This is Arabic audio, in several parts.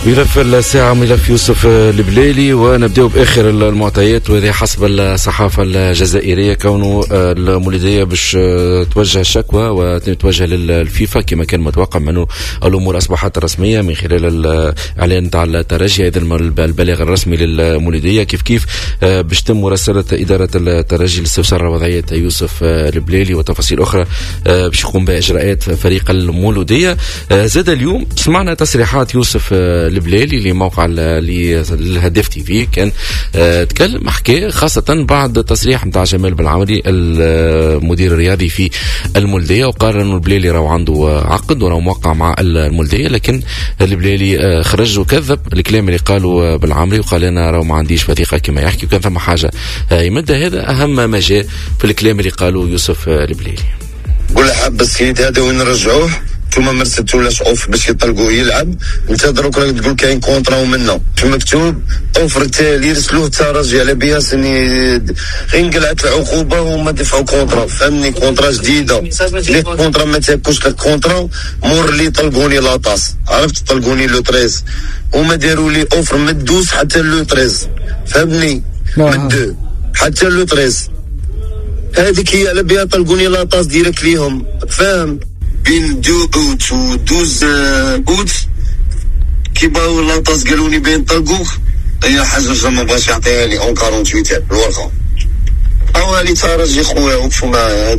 ملف الساعة ملف يوسف البليلي، ونبدأ بآخر المعطيات وهذه حسب الصحافة الجزائرية، كونه المولودية باش توجه شكوى وتوجه للفيفا كما كان متوقع، منه الأمور أصبحت رسمية من خلال الإعلان تاع الترجي أيضا البلاغ الرسمي للمولودية كيف باش تم مراسلة إدارة الترجي لاستفسار وضعية يوسف البليلي وتفاصيل أخرى باش يقوم بإجراءات فريق المولودية. زاد اليوم سمعنا تصريحات يوسف البليلي لموقع للهدف تي في، كان تكلم حكى خاصة بعد تصريح متاع جمال بالعمري المدير الرياضي في المولودية، وقال انه البليلي راهو عنده عقد وراهو موقع مع المولودية، لكن البليلي خرج وكذب الكلام اللي قالوا بالعمري وقال انا راهو ما عنديش وثيقة كما يحكي، وكان ثم حاجة يمد. هذا اهم ما جاء في الكلام اللي قالوا يوسف البليلي. قول حاب السيد هذا وين نرجعوه، ثم ما رسلتولاش اوف باش يطلقوه يلعب، انت دروك راك تقول كاين كونطرا ومنه مكتوب اوفر تالي يرسلوه الترجي على بياس اني غير انقلعت العقوبه وما دفعوا كونطرا، فهمني كونطرا جديده لي كونطرا ما تاكوش لك كونطرا مور لي طلقوني لاطاس، عرفت طلقوني لو 13 وما داروا لي اوفر مدوس حتى لو 13 فهمني مد حتى لو 13 هذيك هي على بها طلقوني لاطاس ديريكت ليهم فاهم. بين 2 اوت و 12 اوت كي باو لاطاس قالوني بين طلقوك، هي حاجه ما بغاش يعطيها لي اون 48 الورقه اوالي ترجي خويا وقفوا معايا.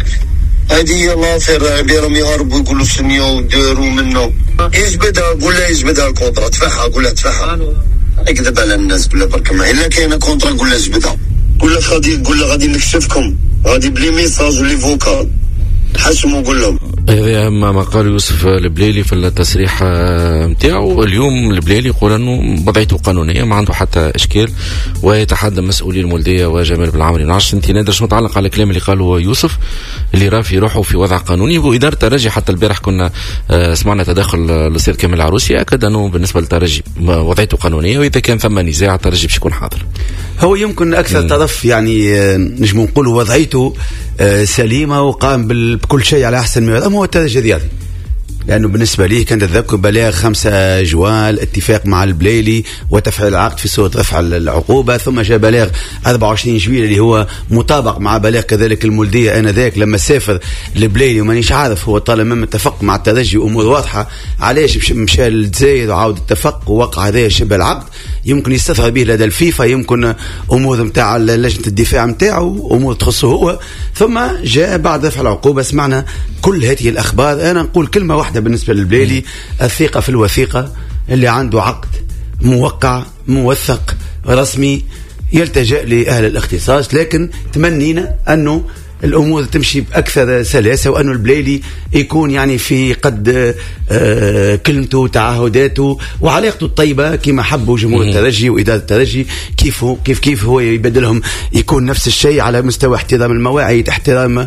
هذه هي لافير بيرهم يهربوا يقولوا شنو داروا منه، يجبدها قول له يجبدها الكونترا تفحها، قول له تفحها يكذب على الناس، قول له برك ما الا كاينه كونترا قول له جبدها، قول له غادي نكشفكم غادي بلي ميساج ولي فوكال حسموا قول لهم. هذا أهم ما قال يوسف البليلي في التصريح متاعه اليوم. البليلي يقول أنه وضعيته قانونية ما عنده حتى إشكال، ويتحدى مسؤولي المولودية وجمال بالعمري. نعرفش أنت نادر شنو تعلق على الكلام اللي قاله يوسف اللي راه في روحه في وضع قانوني، وإدارة الترجي حتى البارح كنا سمعنا تدخل الأستاذ كامل العروسي أكد أنه بالنسبة للترجي وضعيته قانونية، وإذا كان ثم نزاع الترجي باش يكون حاضر. هو يمكن أكثر طرف يعني نجم نقول وضعيته سليمة وقام بكل شيء على أحسن ما يرام هو الترجي الرياضي، لأنه بالنسبة ليه كان تذكر بلاغ 5 جوال اتفاق مع البليلي وتفعيل العقد في صورة رفع العقوبة، ثم جاء بلاغ 24 جويل اللي هو مطابق مع بلاغ كذلك المولودية آنذاك لما سافر البليلي ومانيش عارف هو طالما ما اتفق مع الترجي أمور واضحة علاش مشى للجزائر وعاود اتفق ووقع هذا شبه العقد، يمكن يستفسر به لدى الفيفا، يمكن أمور متاع لجنة الدفاع متاعه أمور تخصه هو. ثم جاء بعد رفع العقوبة سمعنا كل هذه الأخبار. أنا نقول كلمة واحدة بالنسبة للبليلي، الثقة في الوثيقة اللي عنده عقد موقع موثق رسمي يلتجأ لأهل الاختصاص، لكن تمنينا أنه الأمور تمشي بأكثر سلاسة، وأنه البليلي يكون يعني في قد كلمته تعهداته وعلاقته الطيبة كما حبوا جمهور الترجي وإدارة الترجي، كيف هو يبدلهم يكون نفس الشيء على مستوى احترام المواعيد، احترام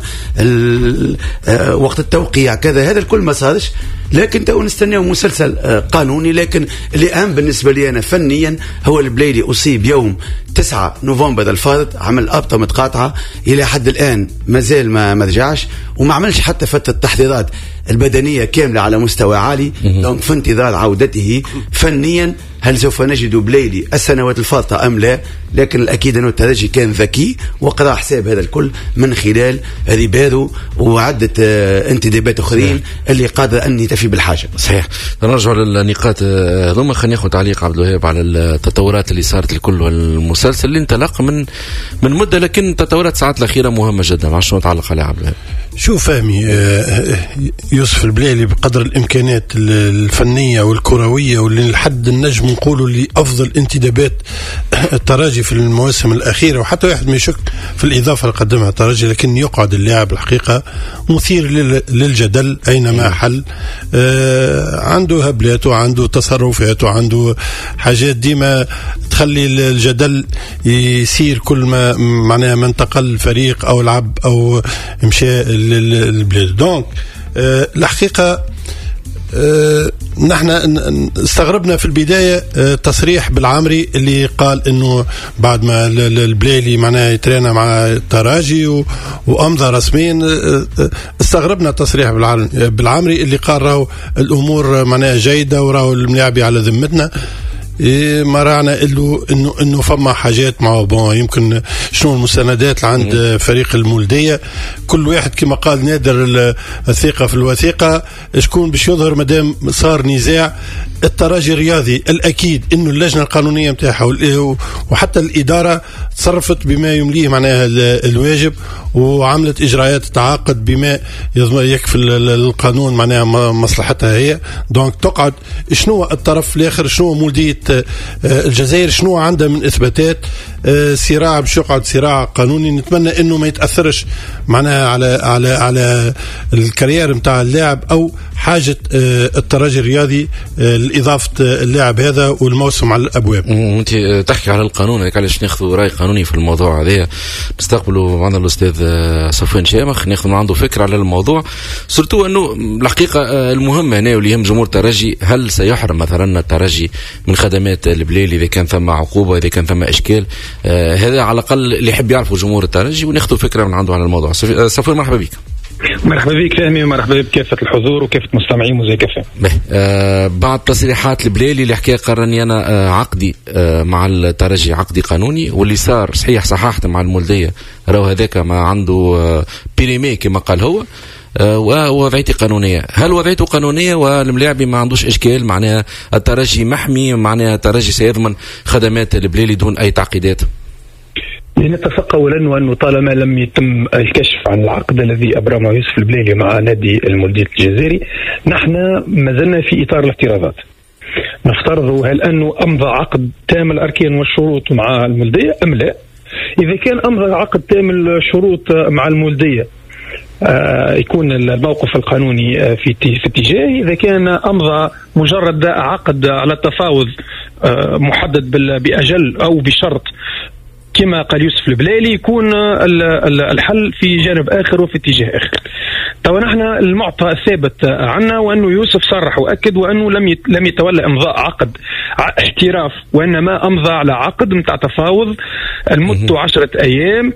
وقت التوقيع كذا. هذا الكل ما صارش، لكن تو نستناو مسلسل قانوني. لكن اللي أهم بالنسبة لي أنا فنيا هو البليلي أصيب يوم 9 نوفمبر الفارط، عمل أبطة متقاطعة إلى حد الآن مازال ما رجعش، وما عملش حتى فترة تحضيرات البدنية كاملة على مستوى عالي. دونك في انتظار عودته فنيا هل سوف نجد بليلي السنوات الفارطة أم لا؟ لكن الأكيد أنه الترجي كان ذكي وقرأ حساب هذا الكل من خلال ريبيرو وعدة انتدابات أخرين اللي قادر أن يتفي بالحاجة. صحيح. نرجع للنقاط هذوما، خلينا ناخذ تعليق عبد الوهاب على التطورات اللي صارت الكل والمسلسل اللي انطلق من مدة، لكن التطورات ساعات الأخيرة مهمة جدا. ما شنو تعلق عليها عبد الوهاب؟ شو فهمي يوسف البليلي بقدر الإمكانيات الفنية والكروية واللي لحد النجم نقولوا اللي أفضل انتدابات الترجي في المواسم الأخيرة، وحتى واحد ما يشك في الإضافة اللي قدمها الترجي، لكن يقعد اللاعب الحقيقة مثير للجدل أينما حل. عنده هبلاته، عنده تصرفاته، عنده حاجات ديما تخلي الجدل يسير كل ما معناها من انتقل الفريق أو لعب أو مشى للبلاد. دونك الحقيقة نحن استغربنا في البداية تصريح بالعامري اللي قال انه بعد ما البليلي معناها يترينا مع التراجي وامضى رسميا. استغربنا تصريح بالعامري اللي قال راهو الامور معناها جيدة وراهو الملاعبي على ذمتنا. ما رانا انه فما حاجات مع يمكن شنو المستندات عند فريق المولديه. كل واحد كما قال نادر الثقه في الوثيقه شكون باش يظهر مادام صار نزاع. التراجي الرياضي الاكيد انه اللجنه القانونيه نتاعها وحتى الاداره تصرفت بما يمليه معناها الواجب وعملت اجراءات تعاقد بما يكفي القانون معناها مصلحتها هي. دونك تقعد شنو الطرف الاخر شنو مولديه الجزائر شنو عندها من اثباتات. صراع باش يقعد صراع قانوني. نتمنى انه ما يتاثرش معناها على الكارير نتاع اللاعب او حاجه الترجي الرياضي لاضافه اللاعب هذا والموسم على الابواب. انت تحكي على القانون هيك علاش ناخذوا راي قانوني في الموضوع هذا. نستقبلوا معنا الاستاذ صفوان شامخ ناخذ من عنده فكره على الموضوع. سورتو انه الحقيقه المهم هنا واللي يهم جمهور الترجي هل سيحرم مثلا الترجي من خدمات البليلي اذا كان ثم عقوبه اذا كان ثم اشكال. هذا على الاقل اللي يحب يعرفوا جمهور الترجي وناخذوا فكره من عنده على الموضوع. صفوان مرحبا بك. مرحبا بك فهمي ومرحبا بكافة الحضور وكافة مستمعين موزيكا فهم. بعد تصريحات البليلي اللي حكى قررني أنا عقدي مع الترجي عقدي قانوني واللي صار صحيح صححت مع المولدية راهو هذاك ما عنده بيريمي كما قال هو ووضعيتي قانونية. هل وضعيته قانونية والملاعبي ما عندوش إشكال معناها الترجي محمي معناها الترجي سيضمن خدمات البليلي دون أي تعقيدات؟ لنتفق أولا أنه طالما لم يتم الكشف عن العقد الذي أبرمه يوسف البليلي مع نادي المولدية الجزائري نحن ما زلنا في إطار الافتراضات. نفترض هل أنه أمضى عقد تام الأركان والشروط مع المولدية أم لا. إذا كان أمضى عقد تام الشروط مع المولدية يكون الموقف القانوني في اتجاه. إذا كان أمضى مجرد عقد على التفاوض محدد بأجل أو بشرط كما قال يوسف البليلي يكون الحل في جانب آخر وفي اتجاه آخر. طبعا نحن المعطى الثابت عنا وأنه يوسف صرح وأكد وأنه لم يتولى إمضاء عقد احتراف وإنما أمضى على عقد متاع تفاوض المدة 10 أيام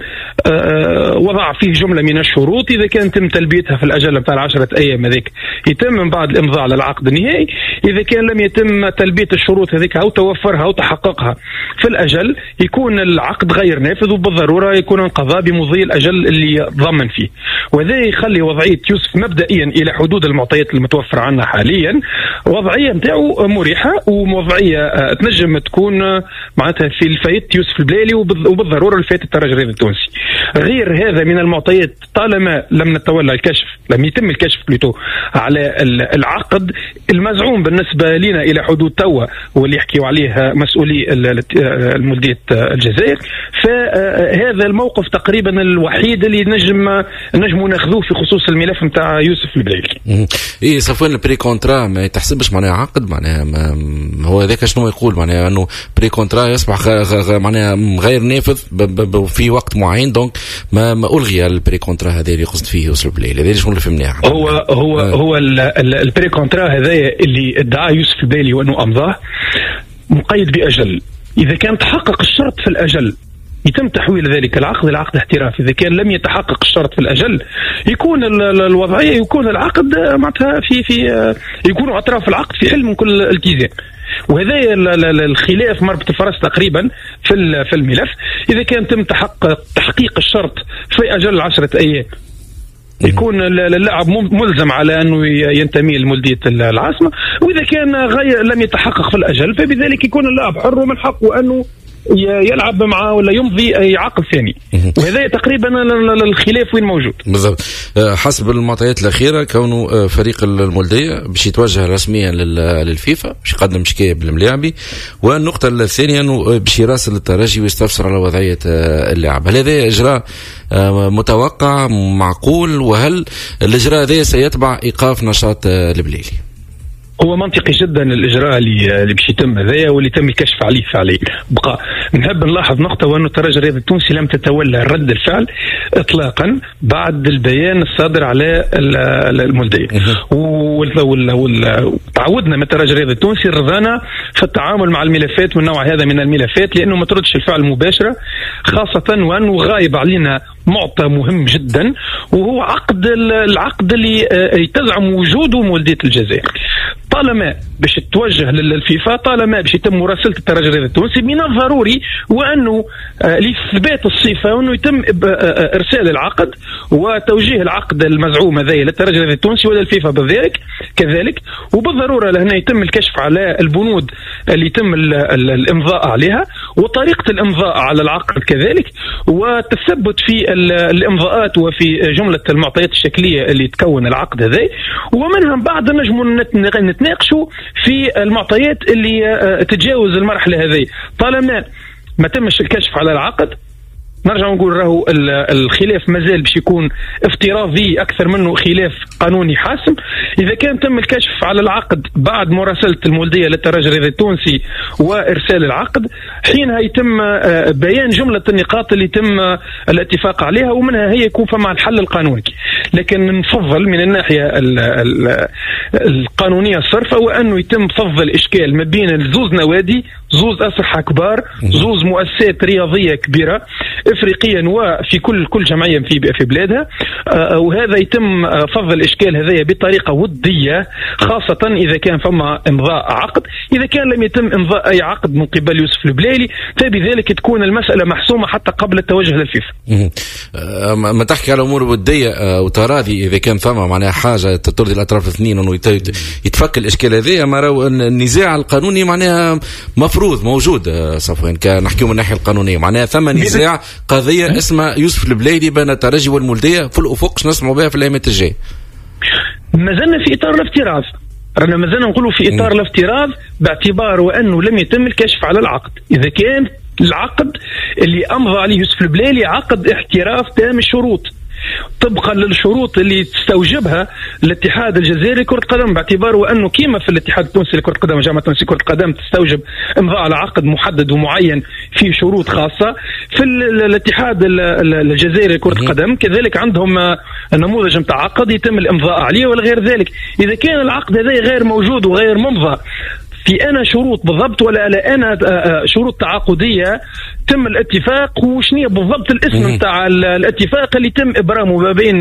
وضع فيه جملة من الشروط. إذا كان تم تلبيتها في الأجل متاع 10 أيام هذيك يتم من بعد الإمضاء على العقد النهائي. إذا كان لم يتم تلبية الشروط هذيك أو توفرها أو تحققها في الأجل يكون العقد غير نافذ وبالضرورة يكون انقضاء بمضي الأجل اللي ضمن فيه. وذا يخلي وضعية يوسف مبدئيا إلى حدود المعطيات المتوفرة عنا حاليا وضعية نتاعو مريحة ووضعية تنجم تكون معناتها في الفايت يوسف البليلي وبالضرورة الفايت الترجي الرياضي التونسي. غير هذا من المعطيات طالما لم نتولى الكشف لم يتم الكشف بلوتو على العقد المزعوم بالنسبة لنا إلى حدود توا واللي يحكيوا عليه مسؤولي المولدية الجزائر. فهذا الموقف تقريبا الوحيد اللي نجم ناخذوه في خصوص الملف نتاع يوسف البليلي. ايه صفوان البري كونترا ما يتحسبش معناها عقد معناها هو ذاك شنو يقول معناها انه بري كونترا يصبح معناها غير نافذ في وقت معين. دونك ما الغي البري كونترا هذا اللي قصد فيه يوسف البليلي. هذا شنو اللي فهمناه هو البري كونترا هذا اللي ادعى يوسف البليلي وانه امضاه مقيد باجل. اذا كان تحقق الشرط في الاجل يتم تحويل ذلك العقد إلى عقد احتراف. إذا كان لم يتحقق الشرط في الأجل يكون الوضعية يكون العقد معناتها في يكونوا أطراف العقد في حل من كل التزام. وهذا الخلاف مربط الفرس تقريبا في الملف. إذا كان تم تحقيق الشرط في أجل 10 أيام يكون اللاعب ملزم على أنه ينتمي لمولدية العاصمة. وإذا كان لم يتحقق في الأجل فبذلك يكون اللاعب حر ومن حقه أنه يلعب معه ولا يمضي أي عقد ثاني. وهذا تقريبا الخلاف وين موجود بالضبط. حسب المعطيات الأخيرة كونه فريق المولدية باش يتوجه رسميا للفيفا باش يقدم شكاية بالملاعبي. والنقطة الثانية أنه باش يراسل الترجي ويستفسر على وضعية اللاعب. هل هذا إجراء متوقع معقول وهل الإجراء هذا سيتبع إيقاف نشاط البليلي؟ هو منطقي جدا الاجراء اللي باش يتم هذايا واللي تم الكشف عليه فعليا. بقى نحب نلاحظ نقطه، وانه الترجي الرياضي التونسي لم تتولى رد الفعل اطلاقا بعد البيان الصادر على المولديه. تعودنا من الترجي الرياضي التونسي الرذانه في التعامل مع الملفات من نوع هذا من الملفات، لانه ما تردش الفعل مباشره، خاصه وانه غايب علينا معطى مهم جدا، وهو العقد اللي تزعم وجوده مولديه الجزائر. طالما باش توجه للفيفا، طالما باش يتم مراسله الترجي الرياضي التونسي، من الضروري وانه لاثبات الصفه وانه يتم ارسال العقد وتوجيه العقد المزعوم هذا للترجي الرياضي التونسي وللفيفا كذلك. وبالضروره لهنا يتم الكشف على البنود اللي يتم الامضاء عليها وطريقه الامضاء على العقد كذلك، والتثبت في الامضاءات وفي جمله المعطيات الشكليه اللي تكون العقد هذا، ومنها بعد نجم نتناقشوا في المعطيات اللي تتجاوز المرحله هذه. طالما ما تمش الكشف على العقد، نرجع نقول راهو الخلاف مازال باش يكون افتراضي اكثر منه خلاف قانوني حاسم. اذا كان تم الكشف على العقد بعد مراسله المولديه للترجي الرياضي التونسي وارسال العقد، حينها يتم بيان جمله النقاط اللي يتم الاتفاق عليها، ومنها هي يكون فما الحل القانوني. لكن نفضل من الناحيه القانونيه الصرفه وانه يتم فض الاشكال ما بين زوز نوادي، زوز أصحى كبار، زوز مؤسسات رياضيه كبيره افريقيا وفي كل جمعيه في بلادها، وهذا يتم فض الاشكال هذايا بطريقه وديه، خاصه اذا كان فما امضاء عقد. اذا كان لم يتم امضاء اي عقد من قبل يوسف البليلي، فبذلك تكون المساله محسومه حتى قبل التوجه للفيفا. ما تحكي على امور وديه وتراضي، اذا كان فما معناها حاجه ترضي الاطراف الاثنين انه يتفك الاشكال هذايا، ما راهو النزاع القانوني معناها مفروض موجود. صفوان كان نحكيو من الناحيه القانونيه، معناها ثم نزاع قضيه اسمها يوسف البليلي بين الترجي والمولديه في الافق، شنو نسمعوا بها في الايامات الجايه؟ ما زلنا في اطار الافتراض، رانا ما زلنا نقولوا في اطار الافتراض، باعتبار وانه لم يتم الكشف على العقد. اذا كان العقد اللي امضى عليه يوسف البليلي عقد احتراف تام الشروط طبقا للشروط اللي تستوجبها الاتحاد الجزائري لكرة القدم، باعتبار وانه كيما في الاتحاد التونسي لكرة القدم وجامعة التونسي لكرة القدم تستوجب امضاء على عقد محدد ومعين فيه شروط خاصة، في الاتحاد الجزائري لكرة القدم كذلك عندهم نموذج نتاع عقد يتم الامضاء عليه والغير ذلك. اذا كان العقد هذا غير موجود وغير ممضى في أنا شروط بالضبط ولا أنا شروط تعاقدية تم الاتفاق، وشنية بالضبط الاسم نتاع الاتفاق اللي تم إبرامه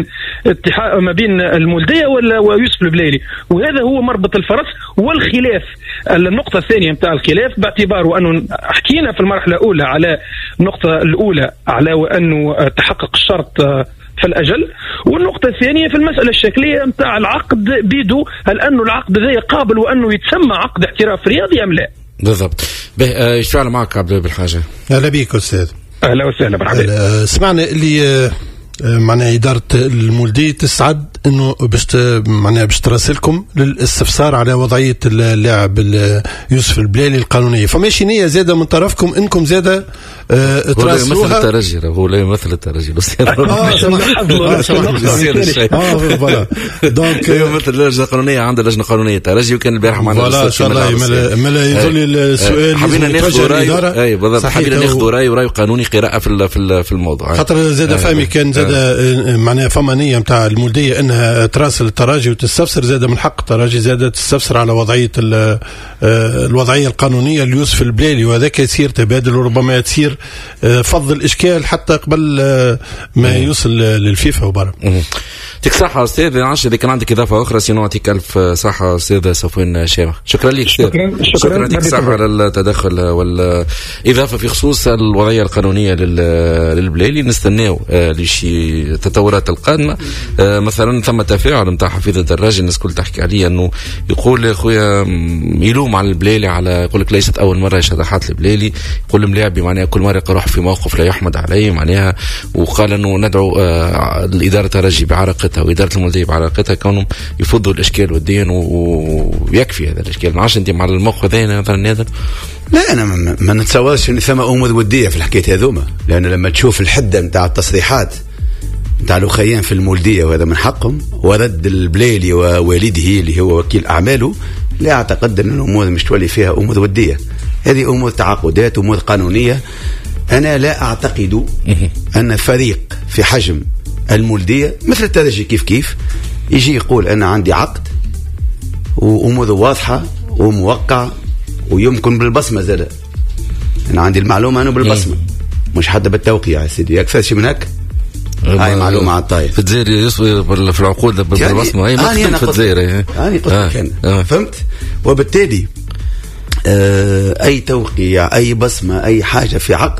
ما بين المولدية ويوسف البليلي، وهذا هو مربط الفرس والخلاف. النقطة الثانية نتاع الخلاف باعتبار وأنه حكينا في المرحلة الأولى على النقطة الأولى على وأنه تحقق الشرط في الأجل، والنقطة الثانية في المسألة الشكلية نتاع العقد بيدو، هل أنه العقد ذا قابل وأنه يتسمى عقد احتراف رياضي أم لا؟ بالضبط. ايش فعل معك عبد بالحاجة؟ أهلا بك أستاذ. أهلا وسهلا مرحبا. سمعنا اللي معناها إدارة المولدية تسعد انه باش تراسلكم للاستفسار على وضعيه اللاعب يوسف البليلي القانونيه، فماشي نيه زاده من طرفكم انكم زاده تراسلوها. هو لا يمثل الترجي، هو لا يمثل الترجي الاستاذ. فوالا دونك يمثل اللجنه القانونيه، عنده لجنه قانونيه ترجي، وكان البارح معنا فوالا ان شاء الله ملا يظل السؤال حبينا ناخذ راي. اي بالضبط، حبينا ناخذ راي قانوني قراءه في الموضوع، خاطر زاده فهمي كان زاده معناها فما نيه نتاع المولديه انها تراسل التراجي وتستفسر، زاد من حق التراجي زاد تستفسر على وضعية الوضعية القانونية ليوسف البليلي، وذاك يصير تبادل وربما تصير فض الإشكال حتى قبل ما يوصل للفيفا وبرا. يعطيك صحة أستاذ عاشر، إذا كان عندك إضافة أخرى سينو يعطيك ألف صحة أستاذ صفوان شامة. شكرا لك شكرا يعطيك صحة على التدخل والإضافة في خصوص الوضعية القانونية للبليلي. نستناو لشي تطورات القادمة، مثلا ثم تفاعل نتاع حفيظ الدراجي، الناس كل تحكي عليه انه يقول خويا يلوم على البليلي، على يقول لك ليست اول مره يشهد حالة البليلي، يقول الملاعب معناها كل مره يروح في موقف لا يحمد عليه معناها، وقال انه ندعو الاداره الترجي بعراقتها واداره المولديه بعراقتها كونهم يفضوا الاشكال والدين ويكفي هذا الاشكال. ما عادش انت مع الموقف هذا مثلا هذا؟ لا انا ما نتصورش ان ثم امور وديه في الحكايه هذوما، لان لما تشوف الحده نتاع التصريحات نتاع الأخيان في المولدية وهذا من حقهم، ورد البليلي ووالده اللي هو وكيل أعماله، لا أعتقد أن الأمور مش تولي فيها أمور ودية، هذه أمور تعاقدات، أمور قانونية. أنا لا أعتقد أن فريق في حجم المولدية مثل الترجي كيف يجي يقول أنا عندي عقد وأمور واضحة وموقع ويمكن بالبصمة زاد. أنا عندي المعلومة أنا بالبصمة مش حتى بالتوقيع يا سيدي، أكثر شيء من هيك. هاي معلومة على الطاير في الجزائر يصوي في العقود بالبصمة، هي ما في الجزائر يعني قلت فهمت. وبالتالي أي توقيع أي بصمة أي حاجة في عقد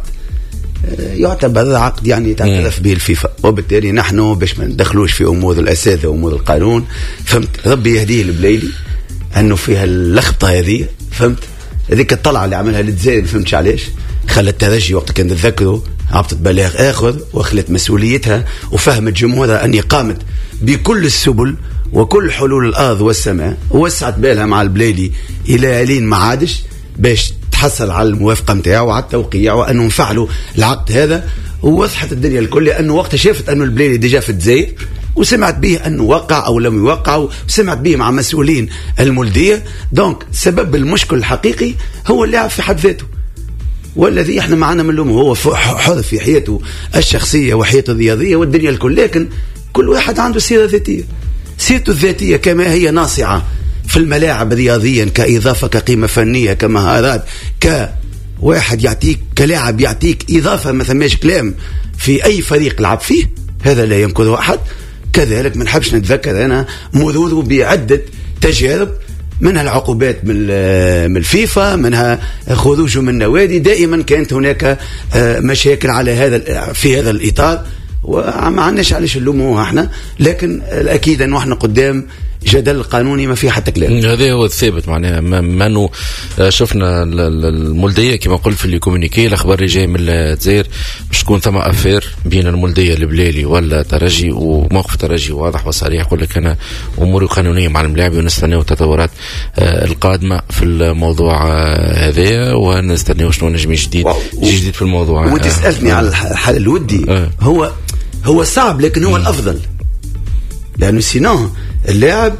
يعتبر عقد يعني تعترف به الفيفا، وبالتالي نحن باش ما ندخلوش في أمور الأساتذة وأمور القانون، فهمت. ربي يهديه البليلي أنه فيها اللخبطة هذه، فهمت. هذيك الطلعة اللي عملها للجزائر ما فهمتش علاش، خلت الترجي وقت كان تذكروا عبطت بلاغ آخر وأخلت مسؤوليتها وفهمت جمهورها أني قامت بكل السبل وكل حلول الأرض والسماء، ووسعت بالها مع البليلي إلى لين ما عادش باش تحصل على الموافقة متاعه وعلى التوقيع وأنه نفعلوا العقد هذا، ووضحت الدنيا الكل لأنه وقت شافت أنه البليلي ديجا في الجزائر وسمعت به أنه وقع أو لم يوقع، وسمعت به مع مسؤولين المولدية. دونك سبب المشكل الحقيقي هو اللاعب في حد ذاته، والذي احنا معنا من لهم هو حر في حياته الشخصية وحياته الرياضية والدنيا الكل، لكن كل واحد عنده سيرة ذاتية. سيرته الذاتية كما هي ناصعة في الملاعب رياضيا كإضافة كقيمة فنية كمهارات كواحد يعطيك كلاعب يعطيك إضافة ما ثماش كلام في أي فريق لعب فيه، هذا لا ينكره أحد. كذلك ما نحبش نتذكر أنا مروره بعدة تجارب، منها العقوبات من الفيفا، منها خروجه من النوادي، دائما كانت هناك مشاكل على هذا في هذا الإطار، وما عندناش علاش نلوموها احنا، لكن الأكيد أنه احنا قدام جدل قانوني ما فيه حتى كلام. هذا هو الثابت معناها. ما شفنا المولدية كما قلت في الكومونيكي، الأخبار اللي جاي من الجزائر باش تكون ثم أفير بين المولدية البليلي ولا ترجي، وموقف ترجي واضح وصريح، يقول لك أنا أموري قانونية مع الملاعب، ونستناو التطورات القادمة في الموضوع هذا، ونستناو شنو نجم جديد في الموضوع. وتسألني على الحل الودي، هو صعب لكن هو الأفضل، لأنه سينو اللاعب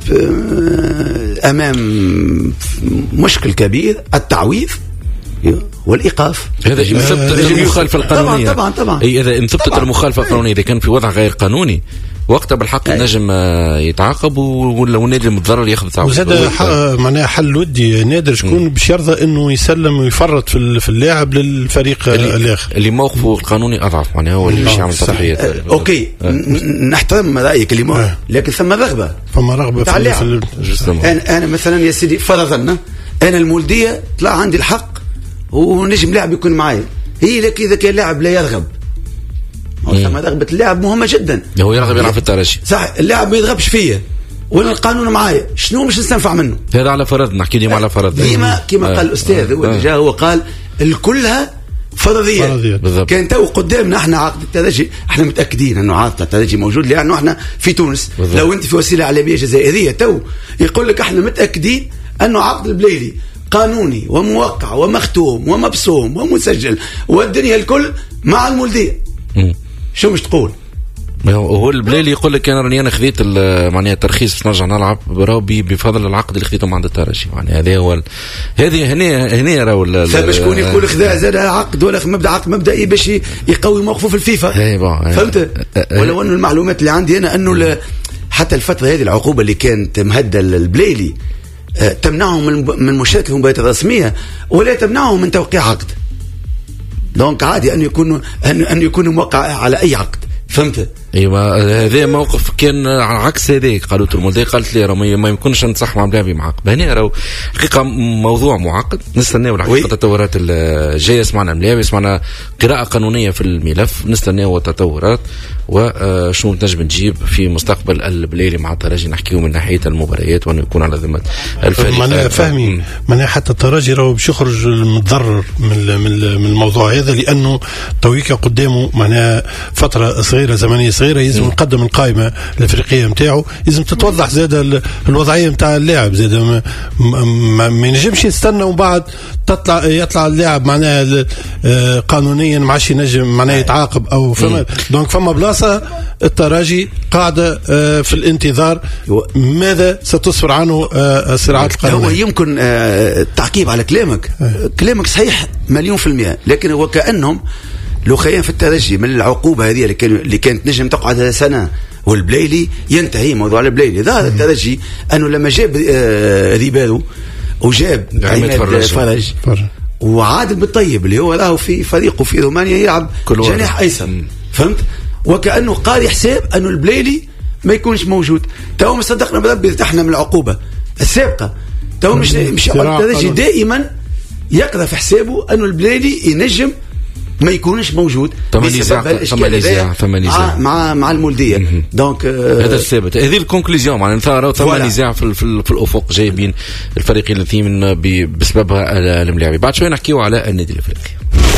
أمام مشكل كبير، التعويض والإيقاف. هذا إن ثبتت المخالفة القانونية. طبعا إذا إن ثبتت المخالفة القانونية، إذا كان في وضع غير قانوني وقتها بالحق نجم يتعاقب والنادي المتضرر ياخذ تعويض. وزاد معناها حل ودي نادر شكون باش يرضى انه يسلم ويفرط في اللاعب للفريق الاخر اللي موقفه القانوني اضعف، معناها هو اللي باش يعمل تضحيات. اوكي نحترم رايك اللي موقف، لكن ثم رغبه في انا مثلا يا سيدي فرضنا انا المولديه طلع عندي الحق ونجم لاعب يكون معايا، هي لك اذا كان لاعب لا يرغب، ثم رغبة اللاعب مهمة جدا. هو يرغب يلعب في الترجي صح، اللاعب ما يرغبش فيا وانا القانون معايا شنو مش نستنفع منه. هذا على فرض نحكي اليوم على فرض ديما كما قال الأستاذ هو قال الكلها فرضية. كان تو قدامنا احنا عقد الترجي، احنا متأكدين انه عقد الترجي موجود لانه احنا في تونس بالضبط. لو انت في وسيلة اعلامية جزائرية تو يقول لك احنا متأكدين انه عقد البليلي قانوني وموقع ومختوم ومبصوم ومسجل والدنيا الكل مع المولدية. شو مش تقول؟ هو البليلي يقول لك انا خذيت معناها الترخيص باش نرجع نلعب بربي بفضل العقد اللي خذيته مع الترجي، يعني هذا هو هذه هنا راهو شكون يقول خذا زاد عقد ولا مبدا عقد مبدئي باش يقوي موقفه في الفيفا. فهمت؟ ولو انه المعلومات اللي عندي انا انه حتى الفتره هذه العقوبه اللي كانت مهدده للبليلي تمنعهم من مشاركه في المباريات الرسميه ولا تمنعهم من توقيع عقد. دونك عادي أن يكون موقع على أي عقد. فهمت؟ ايوه هذا موقف كان عكس هذاك، قالوا المولدية قالت لي راه ما يمكنش نصح مع ملاعبي معقد. هنا راهو حقيقه موضوع معقد، نستناو الحقيقه التطورات الجايه. سمعنا ملاعبي، سمعنا قراءه قانونيه في الملف، نستناو التطورات وشنو تنجم تجيب في مستقبل البليلي مع الترجي. نحكيو من ناحيه المباريات وانه يكون على ذمه الفريق. معناها فهمي معناها حتى الترجي راهو باش يخرج متضرر من الموضوع هذا، لانه تويكا قدامه معناها فتره صغيره زمنيه صغيره صغيره يلزم نقدم القائمه الافريقيه نتاعو، لازم تتوضح زاد الوضعيه نتاع اللاعب زاد ما ينجمش يستنى ومن بعد يطلع اللاعب معناها قانونيا ما عادش ينجم معناها يتعاقب او فما دونك فما بلاصه الترجي قاعده في الانتظار ماذا ستصفر عنه الصراعات القانونيه. هو يمكن التعقيب على كلامك صحيح 100%، لكن هو كأنهم لو خيان في الترجي من العقوبة هذه اللي كانت نجم تقعد سنة والبليلي ينتهي موضوع البليلي. ظهر الترجي أنه لما جاب ريبيرو وجاب عماد فرج وعادل بالطيب اللي هو راهو في فريقه في رومانيا يلعب جناح أيسر، فهمت؟ وكأنه قاري حساب أنه البليلي ما يكونش موجود. تو مصدقنا بربي ارتحنا من العقوبة السابقة، تو مش الترجي دائما يقرأ في حسابه أنه البليلي ينجم ما يكونش موجود ثم نزاع مع المولدية. دونك هذا الثابت، هذه الكونكلوزيون معناها ثم نزاع في الأفق جاي بين الفريقين الاثنين بسببها الملاعبين. بعد شوي نحكيو على النادي الأفريقي.